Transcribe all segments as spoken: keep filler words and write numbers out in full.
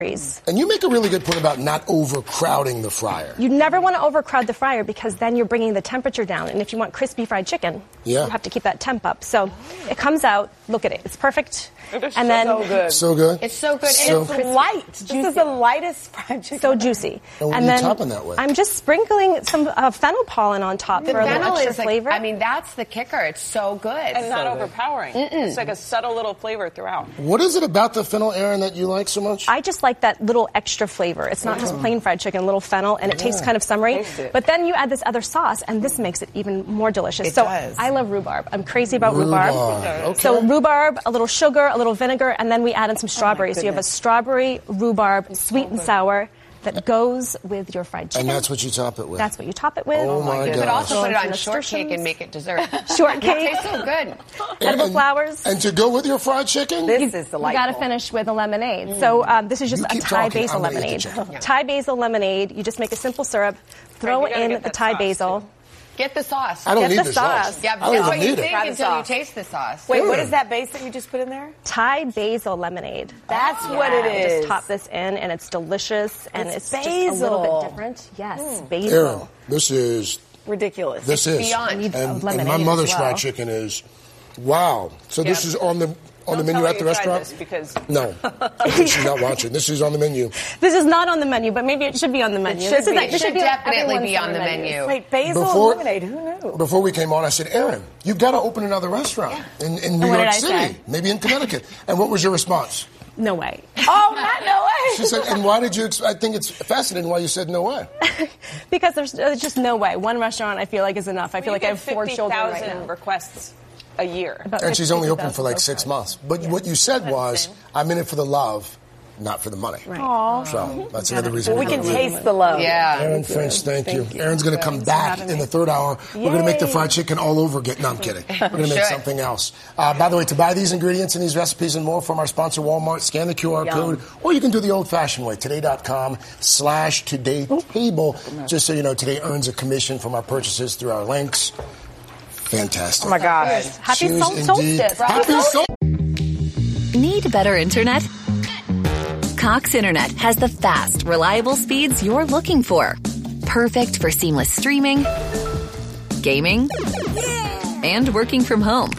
And you make a really good point about not overcrowding the fryer. You never want to overcrowd the fryer because then you're bringing the temperature down. And if you want crispy fried chicken, yeah. you have to keep that temp up. So it comes out, look at it, it's perfect. It is and so then good. So good. It's so good. So and it's light. Juicy. This is the lightest fried chicken. So juicy. And what and are you then topping that with? I'm just sprinkling some uh, fennel pollen on top The for a little fennel extra is like, flavor. I mean, that's the kicker. It's so good. And not so overpowering. Mm-mm. It's like a subtle little flavor throughout. What is it about the fennel, Erin, that you like so much? I just like that little extra flavor. It's not just plain fried chicken, a little fennel, and it Yeah. tastes kind of summery. Taste But then you add this other sauce, and this makes it even more delicious. It so does. I love rhubarb. I'm crazy about Rhubarb. rhubarb. Okay. So rhubarb, a little sugar, a little vinegar, and then we add in some strawberries. so you have a strawberry, rhurbarb, sweet and sour that goes with your fried chicken. And that's what you top it with. That's what you top it with. Oh, my You gosh. could also Throw put in it some on shortcake and nasturtiums. make it dessert. Shortcake. It tastes so good. Edible And- flowers. And to go with your fried chicken? This you, is You delightful. got to finish with a lemonade. So um, this is just You a keep Thai talking. basil I'm gonna eat the lemonade. chicken. Yeah. Thai basil lemonade. You just make a simple syrup, throw Right, you gotta in get the that Thai sauce, basil. too. Get the sauce. I don't Get need the the sauce. sauce. Yeah, I but don't that's what even you need it. think Try the until you sauce. taste the sauce. Wait, Yeah. what is that base that you just put in there? Thai basil lemonade. That's what it You is. Just top this in, and it's delicious, and It's it's, just a little basil. bit different. Yes, Erin, basil. this is, Ridiculous. this is. beyond. need And, and lemonade my as mother's well. fried chicken is, wow. So this Yeah. is on the on Don't the menu tell at her the you tried restaurant? this because No. She's not watching. This is on the menu. This is not on the menu, but maybe it should be on the menu. should this is be. like, It this should be on definitely everyone's be on summer the menus. menu. Wait, basil Before- lemonade. Who knew? Before we came on, I said, Erin, you've got to open another restaurant in, in New what York did I City, say? maybe in Connecticut. And what was your response? No way. Oh, not no way. She said, and why did you, ex- I think it's fascinating why you said no way. Because there's, there's just no way. One restaurant I feel like is enough. I feel you like I get have four children right fifty thousand now. requests a year. About And she's only fifty open for like thousand six so months. But what you said was, I'm in it for the love, not for the money. Right. Aw. So that's another reason. Well, we to can go. taste the love. Yeah. Erin Finch, thank, you. Erin's going to come back in the third hour. We're going to make the fried chicken all over again. No, I'm kidding. We're going to make Should. something else. Uh, by the way, to buy these ingredients and these recipes and more from our sponsor, Walmart, scan the Q R Yum. code, or you can do the old-fashioned way, today.com slash today table. Just so you know, Today earns a commission from our purchases through our links. Fantastic. Oh, my gosh. Happy Cheers sol- indeed. solstice. Happy sol- Need better internet? Cox Internet has the fast, reliable speeds you're looking for. Perfect for seamless streaming, gaming, and working from home.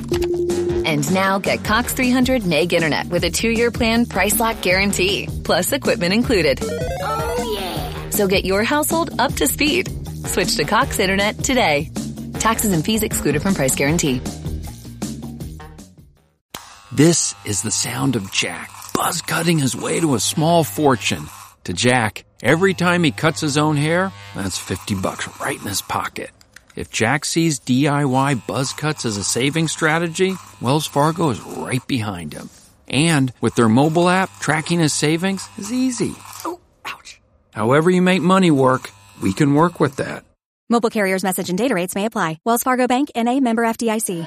And now get Cox three hundred meg internet with a two-year plan price lock guarantee, plus equipment included. Oh, yeah. So get your household up to speed. Switch to Cox Internet today. Taxes and fees excluded from price guarantee. This is the sound of Jack, buzz cutting his way to a small fortune. To Jack, every time he cuts his own hair, that's fifty bucks right in his pocket. If Jack sees D I Y buzz cuts as a saving strategy, Wells Fargo is right behind him. And with their mobile app, tracking his savings is easy. Oh, ouch. However you make money work, we can work with that. Mobile carriers' message and data rates may apply. Wells Fargo Bank, N A, member F D I C.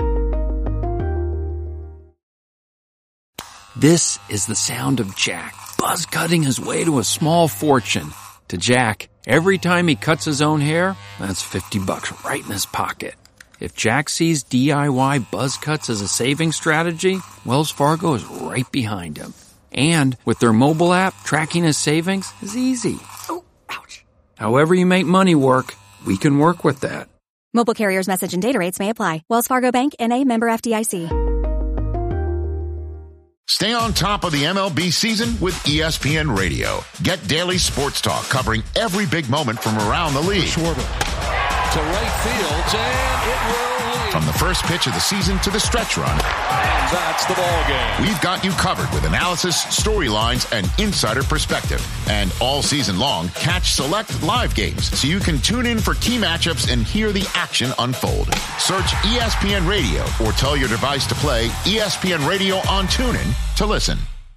This is the sound of Jack, buzz cutting his way to a small fortune. To Jack, every time he cuts his own hair, that's fifty bucks right in his pocket. If Jack sees D I Y buzz cuts as a saving strategy, Wells Fargo is right behind him. And with their mobile app, tracking his savings is easy. Oh, ouch. However you make money work, we can work with that. Mobile carriers' message and data rates may apply. Wells Fargo Bank, N A, member F D I C. Stay on top of the M L B season with E S P N Radio. Get daily sports talk covering every big moment from around the league. Schwarber to right field, and it will lead. From the first pitch of the season to the stretch run. And that's the ball game. We've got you covered with analysis, storylines, and insider perspective. And all season long, catch select live games so you can tune in for key matchups and hear the action unfold. Search E S P N Radio or tell your device to play E S P N Radio on TuneIn to listen.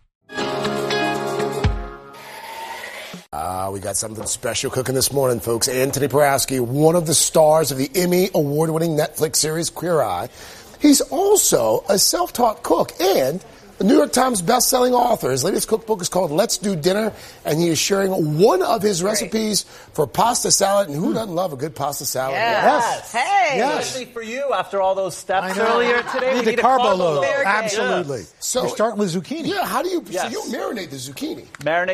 Ah, we got something special cooking this morning, folks. Anthony Porowski, one of the stars of the Emmy award-winning Netflix series Queer Eye. He's also a self-taught cook and A New York Times best-selling author. His latest cookbook is called Let's Do Dinner, and he is sharing one of his recipes for pasta salad. And who doesn't love a good pasta salad? Yes. Hey. Yes. Especially for you, after all those steps I know. earlier today, Need we the need a carbo carbo load. load. Absolutely. So You're starting with zucchini. Yeah, how do you, Yes. so you marinate the zucchini? Marinate